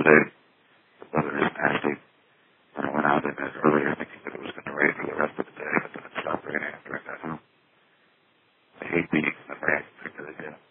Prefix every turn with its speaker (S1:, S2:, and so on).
S1: today. The weather is nasty. When I went out in it earlier thinking that it was going to rain for the rest of the day, but then it stopped raining after I got home. I hate being in the rain. I really do.